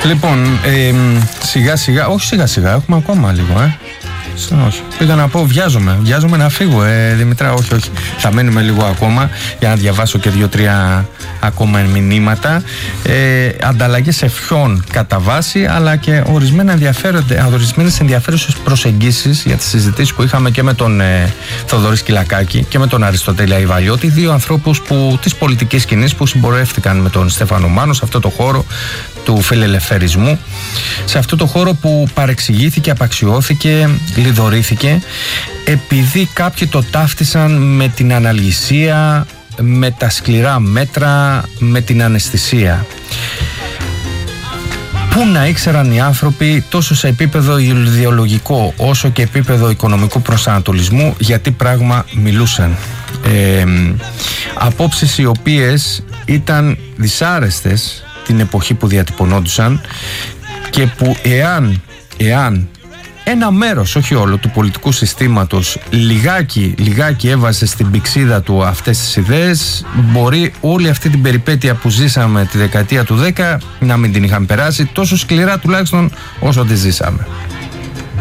Λοιπόν, σιγά σιγά, όχι σιγά σιγά, έχουμε ακόμα λίγο, όχι. Πήγα να πω, βιάζομαι να φύγω, Δημητρά, όχι. Θα μένουμε λίγο ακόμα για να διαβάσω και 2-3 ακόμα μηνύματα. Ανταλλαγές ευχών κατά βάση, αλλά και ορισμένες ενδιαφέρουσες προσεγγίσεις για τις συζητήσεις που είχαμε και με τον Θοδωρή Σκυλακάκη και με τον Αριστοτέλη Αϊβαλιώτη, δύο ανθρώπους της πολιτικής σκηνής που συμπορεύτηκαν με τον Στέφανο Μάνο σε αυτό το χώρο του φιλελευθερισμού, σε αυτό το χώρο που παρεξηγήθηκε, απαξιώθηκε, λιδωρήθηκε, επειδή κάποιοι το ταύτισαν με την αναλγησία, με τα σκληρά μέτρα, με την αναισθησία. Πού να ήξεραν οι άνθρωποι τόσο σε επίπεδο ιδεολογικό όσο και επίπεδο οικονομικού προσανατολισμού για τι πράγμα μιλούσαν. Απόψεις οι οποίες ήταν δυσάρεστες την εποχή που διατυπωνόντουσαν και που εάν ένα μέρος, όχι όλο, του πολιτικού συστήματος λιγάκι έβαζε στην πηξίδα του αυτές τις ιδέες, μπορεί όλη αυτή την περιπέτεια που ζήσαμε τη δεκαετία του 10 να μην την είχαμε περάσει τόσο σκληρά τουλάχιστον όσο τη ζήσαμε.